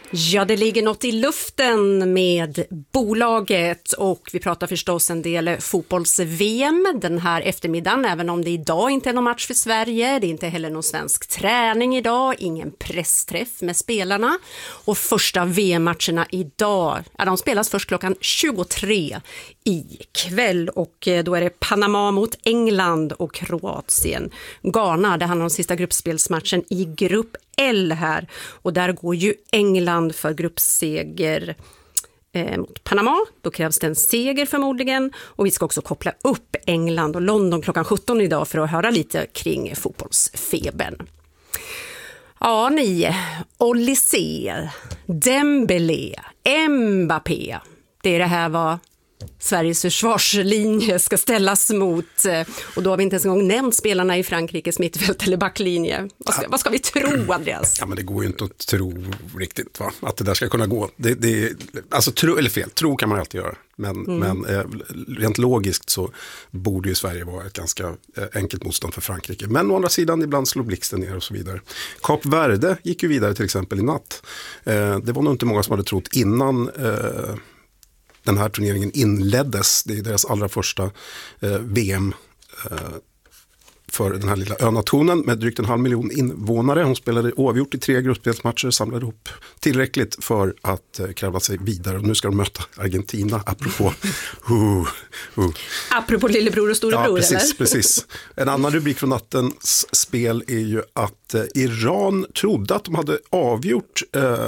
Ja, det ligger något i luften med bolaget och vi pratar förstås en del fotbolls-VM den här eftermiddagen, även om det idag inte är någon match för Sverige. Det är inte heller någon svensk träning idag, ingen pressträff med spelarna. Och första VM-matcherna idag, de spelas först klockan 23 ikväll och då är det Panama mot England och Kroatien. Ghana, det handlar om sista gruppspelsmatchen i grupp L här och där går ju England för gruppseger mot Panama. Då krävs det en seger förmodligen och vi ska också koppla upp England och London klockan 17 idag för att höra lite kring fotbollsfebern. Ja, ni, Olise, Dembélé, Mbappé, det är det här vad Sveriges försvarslinje ska ställas mot och då har vi inte ens en gång nämnt spelarna i Frankrikes mittfält eller backlinje. Vad ska vi tro, Andreas? Ja, men det går ju inte att tro riktigt att det där ska kunna gå. Alltså tro kan man alltid göra. Men rent logiskt så borde ju Sverige vara ett ganska enkelt motstånd för Frankrike. Men å andra sidan ibland slår blixten ner och så vidare. Kap Verde gick ju vidare till exempel i natt. Det var nog inte många som hade trott innan den här turneringen inleddes. Det är deras allra första VM för den här lilla önationen med drygt 500 000 invånare. Hon spelade oavgjort i 3 gruppspelsmatcher, samlade ihop tillräckligt för att kräva sig vidare. Och nu ska de möta Argentina, apropå apropå lillebror och storebror, ja, eller? Precis. En annan rubrik från nattens spel är ju att Iran trodde att de hade avgjort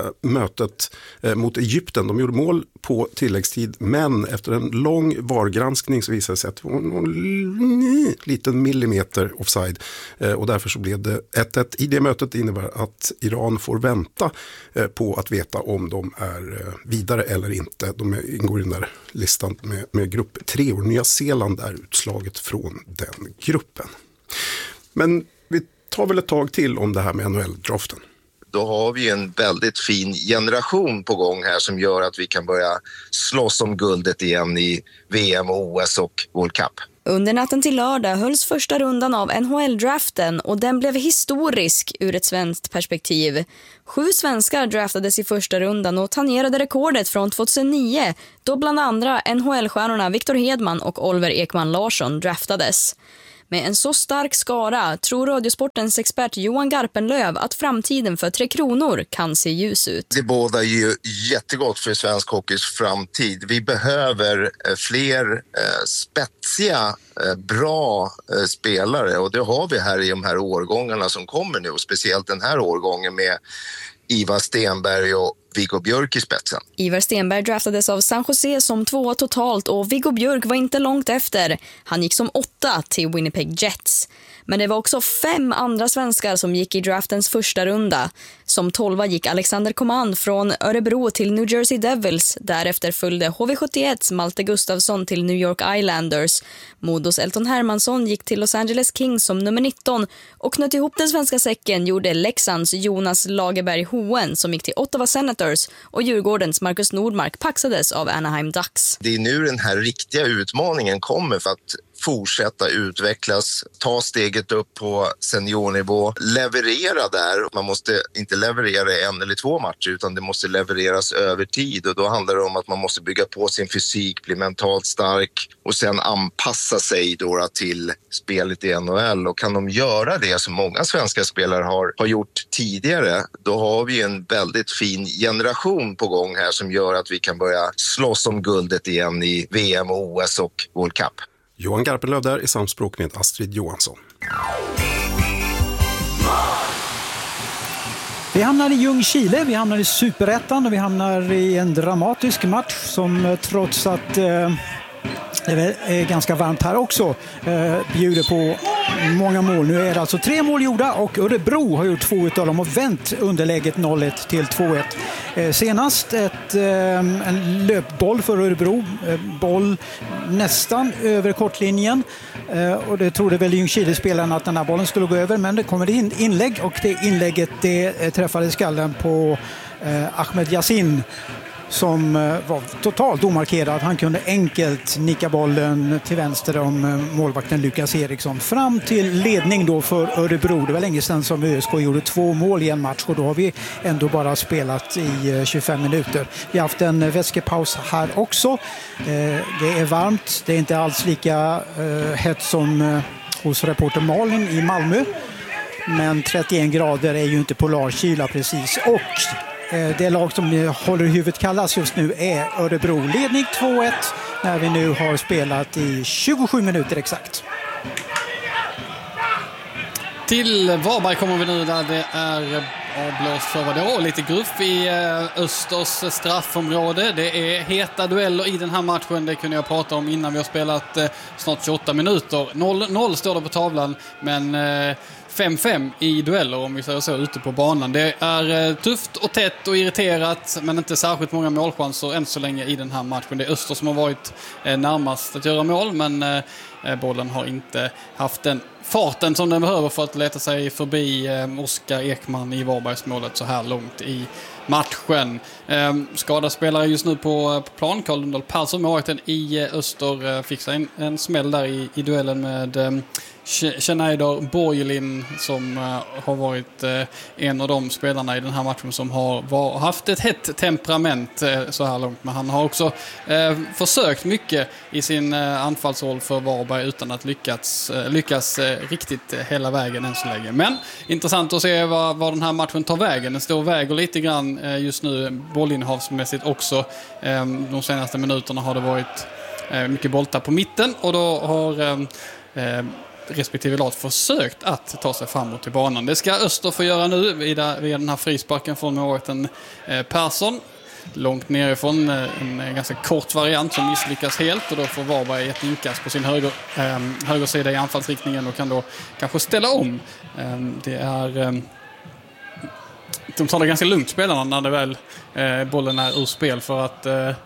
mötet mot Egypten. De gjorde mål på tilläggstid, men efter en lång VAR-granskning så visade det sig att det var någon liten millimeter offside och därför så blev det 1-1 i det mötet. Det innebär att Iran får vänta på att veta om de är vidare eller inte. De ingår i den där listan med grupp 3 och Nya Zeeland är utslaget från den gruppen. Men vi tar väl ett tag till om det här med NHL-draften. Då har vi en väldigt fin generation på gång här som gör att vi kan börja slåss om guldet igen i VM, OS och World Cup. Under natten till lördag hölls första rundan av NHL-draften och den blev historisk ur ett svenskt perspektiv. 7 svenskar draftades i första rundan och tangerade rekordet från 2009 då bland andra NHL-stjärnorna Victor Hedman och Oliver Ekman Larsson draftades. Med en så stark skara tror Radiosportens expert Johan Garpenlöv att framtiden för Tre Kronor kan se ljus ut. Det bådar ju jättegott för svensk hockeys framtid. Vi behöver fler spetsiga, bra spelare och det har vi här i de här årgångarna som kommer nu. Och speciellt den här årgången med Ivar Stenberg och Viggo Björk i spetsen. Ivar Stenberg draftades av San Jose som 2 totalt och Viggo Björk var inte långt efter. Han gick som 8 till Winnipeg Jets. Men det var också 5 andra svenskar som gick i draftens första runda. Som 12 gick Alexander Coman från Örebro till New Jersey Devils. Därefter följde HV71 Malte Gustafsson till New York Islanders. Modos Elton Hermansson gick till Los Angeles Kings som nummer 19. Och knöt ihop den svenska säcken gjorde Leksands Jonas Lagerberg Hohen som gick till Ottawa Senators. Och Djurgårdens Marcus Nordmark paxades av Anaheim Ducks. Det är nu den här riktiga utmaningen kommer för att fortsätta utvecklas, ta steget upp på seniornivå, leverera där. Man måste inte leverera 1 eller 2 matcher utan det måste levereras över tid och då handlar det om att man måste bygga på sin fysik, bli mentalt stark och sen anpassa sig då till spelet i NHL. Och kan de göra det som många svenska spelare har gjort tidigare, då har vi en väldigt fin generation på gång här som gör att vi kan börja slåss om guldet igen i VM, OS och World Cup. Johan Garpenlöv där i samspråk med Astrid Johansson. Vi hamnar i Ljungskile, vi hamnar i Superettan och vi hamnar i en dramatisk match som trots att det är ganska varmt här också bjuder på många mål. Nu är det alltså 3 mål gjorda och Örebro har gjort 2 av dem och vänt underläget 0-1 till 2-1. Senast en löpboll för Örebro, boll nästan över kortlinjen och det trodde väl Ljungskile-spelarna att den här bollen skulle gå över, men det kommer in inlägg och det inlägget det träffade skallen på Ahmed Yassin. som var totalt omarkerad. Han kunde enkelt nicka bollen till vänster om målvakten Lukas Eriksson. Fram till ledning då för Örebro. Det var länge sedan som ÖSK gjorde 2 mål i en match och då har vi ändå bara spelat i 25 minuter. Vi har haft en vätskepaus här också. Det är varmt. Det är inte alls lika hett som hos reporter Malin i Malmö. Men 31 grader är ju inte polarkyla precis. Och det lag som håller huvudet kallas just nu är Örebro. Ledning 2-1 när vi nu har spelat i 27 minuter exakt. Till Varberg kommer vi nu där det är avblåst för vad det var. Lite gruff i Östers straffområde. Det är heta dueller i den här matchen. Det kunde jag prata om innan vi har spelat snart 28 minuter. 0-0 står det på tavlan, men 5-5 i dueller om vi säger så ute på banan. Det är tufft och tätt och irriterat, men inte särskilt många målchanser än så länge i den här matchen. Det är Öster som har varit närmast att göra mål, men bollen har inte haft den farten som den behöver för att leta sig förbi Oskar Ekman i Varbergsmålet så här långt i matchen. Skadad spelare just nu på plan. Carl Lundal Persson, målvakten i Öster, fick sig en smäll där i duellen med Schneider Borgelin, som har varit en av de spelarna i den här matchen som har haft ett hett temperament så här långt. Men han har också försökt mycket i sin anfallsroll för Varberg utan att lyckas riktigt hela vägen än så länge. Men intressant att se vad den här matchen tar vägen. Den står och väger lite grann just nu bollinnehavsmässigt också. De senaste minuterna har det varit mycket boltar på mitten och då har respektive lag försökt att ta sig framåt till banan. Det ska Öster få göra nu via den här frisparken från målvakten Persson. Långt nerifrån, en ganska kort variant som misslyckas helt, och då får Varberg ett inkast på sin högersida i anfallsriktningen och kan då kanske ställa om. Det är de tar det ganska lugnt, spelarna, när det väl bollen är ur spel, för att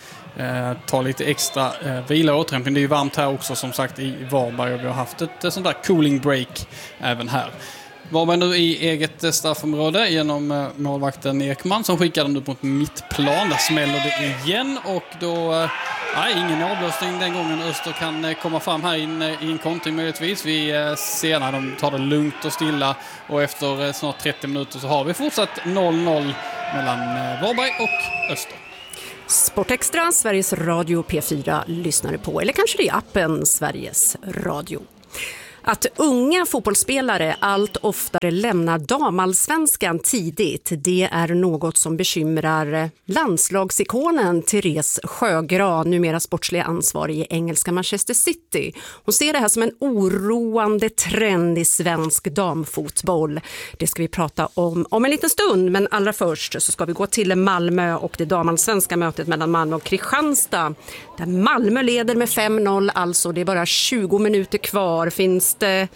ta lite extra vila och återhämtning. Det är ju varmt här också som sagt i Varberg, och vi har haft ett sånt där cooling break även här. Varberg nu i eget straffområde genom målvakten Ekman som skickar den upp mot mittplan. Där smäller det igen och då ingen avblåsning den gången. Öster kan komma fram här i en kontring möjligtvis. Vi ser när de tar det lugnt och stilla, och efter snart 30 minuter så har vi fortsatt 0-0 mellan Varberg och Öster. Sportextra, Sveriges Radio P4 lyssnar på, eller kanske det är appen Sveriges Radio. Att unga fotbollsspelare allt oftare lämnar damallsvenskan tidigt, det är något som bekymrar landslagsikonen Therese Sjögran, numera sportslig ansvarig i engelska Manchester City. Hon ser det här som en oroande trend i svensk damfotboll. Det ska vi prata om en liten stund, men allra först så ska vi gå till Malmö och det damallsvenska mötet mellan Malmö och Kristianstad. Där Malmö leder med 5-0, alltså det är bara 20 minuter kvar. Finns det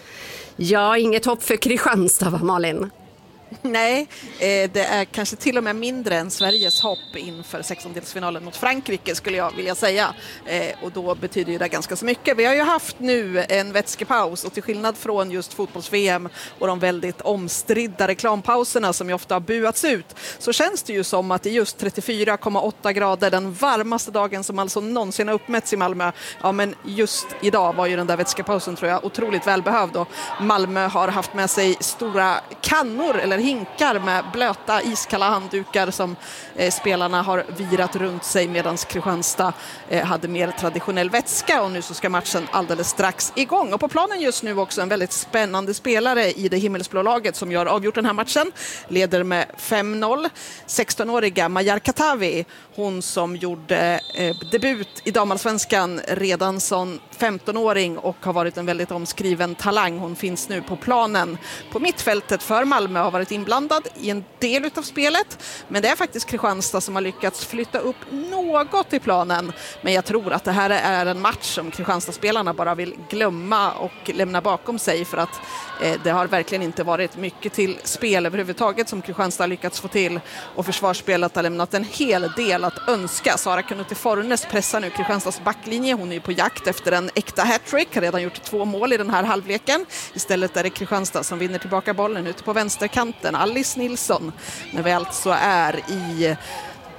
inget hopp för Kristianstad, va Malin? Nej, det är kanske till och med mindre än Sveriges hopp inför 16-delsfinalen mot Frankrike, skulle jag vilja säga. Och då betyder ju det ganska så mycket. Vi har ju haft nu en vätskepaus, och till skillnad från just fotbolls-VM och de väldigt omstridda reklampauserna som ju ofta har buats ut, så känns det ju som att det är just 34,8 grader, den varmaste dagen som alltså någonsin har uppmätts i Malmö. Ja, men just idag var ju den där vätskepausen, tror jag, otroligt välbehövd, och Malmö har haft med sig stora kannor eller hinkar med blöta iskalla handdukar som spelarna har virat runt sig, medan Kristianstad hade mer traditionell vätska, och nu så ska matchen alldeles strax igång. Och på planen just nu också en väldigt spännande spelare i det himmelsblå laget som gör avgjort den här matchen, leder med 5-0. 16-åriga Majar Katavi, hon som gjorde debut i damallsvenskan redan som 15-åring och har varit en väldigt omskriven talang. Hon finns nu på planen på mittfältet för Malmö, har varit inblandad i en del av spelet, men det är faktiskt Kristianstad som har lyckats flytta upp något i planen. Men jag tror att det här är en match som Kristianstad-spelarna bara vill glömma och lämna bakom sig, för att det har verkligen inte varit mycket till spel överhuvudtaget som Kristianstad har lyckats få till, och försvarsspelet har lämnat en hel del att önska. Sara Kanuti Fornes pressar nu Kristianstads backlinje. Hon är ju på jakt efter en äkta hattrick, har redan gjort 2 mål i den här halvleken. Istället är det Kristianstad som vinner tillbaka bollen ute på vänsterkanten. Alice Nilsson, när vi alltså är i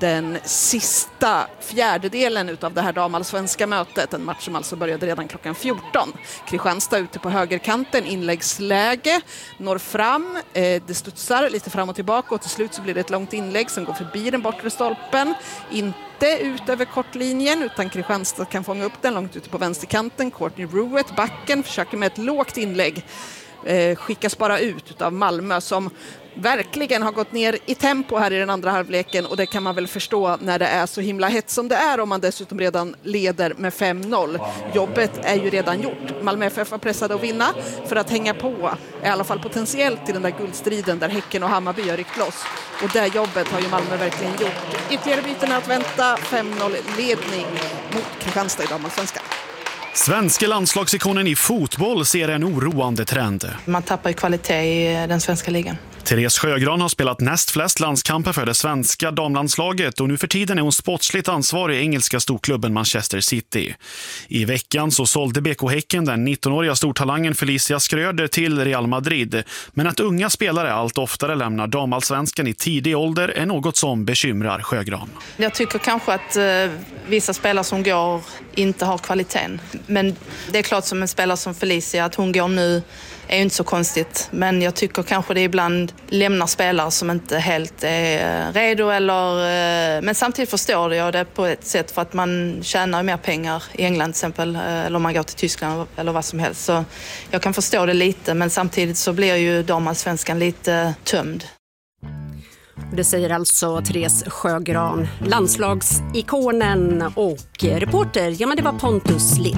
den sista fjärdedelen utav det här damallsvenska mötet. En match som alltså började redan klockan 14. Kristianstad ute på högerkanten, inläggsläge, når fram, det studsar lite fram och tillbaka och till slut så blir det ett långt inlägg som går förbi den bortre stolpen. Inte ut över kortlinjen utan Kristianstad kan fånga upp den långt ute på vänsterkanten. Courtney Ruett, backen, försöker med ett lågt inlägg. Skickas bara ut av Malmö som verkligen har gått ner i tempo här i den andra halvleken, och det kan man väl förstå när det är så himla hett som det är, om man dessutom redan leder med 5-0. Jobbet är ju redan gjort. Malmö FF var pressade att vinna för att hänga på, i alla fall potentiellt, i den där guldstriden där Häcken och Hammarby har ryckt loss. Och det jobbet har ju Malmö verkligen gjort. Ytterligare byten att vänta, 5-0-ledning mot Kristianstad i damallsvenskan. Svenska landslagsikonen i fotboll ser en oroande trend. Man tappar ju kvalitet i den svenska ligan. Therese Sjögran har spelat näst flest landskamper för det svenska damlandslaget och nu för tiden är hon sportsligt ansvarig i engelska storklubben Manchester City. I veckan så sålde BK Häcken den 19-åriga stortalangen Felicia Schröder till Real Madrid. Men att unga spelare allt oftare lämnar damallsvenskan i tidig ålder är något som bekymrar Sjögran. Jag tycker kanske att vissa spelare som går inte har kvaliteten. Men det är klart, som en spelare som Felicia, att hon går nu är ju inte så konstigt. Men jag tycker kanske det ibland lämnar spelare som inte helt är redo. Men samtidigt förstår jag det på ett sätt, för att man tjänar mer pengar i England till exempel. Eller om man går till Tyskland eller vad som helst. Så jag kan förstå det lite, men samtidigt så blir ju damallsvenskan lite tömd. Det säger alltså Therese Sjögran, landslagsikonen, och reporter, ja men det var Pontus Lind.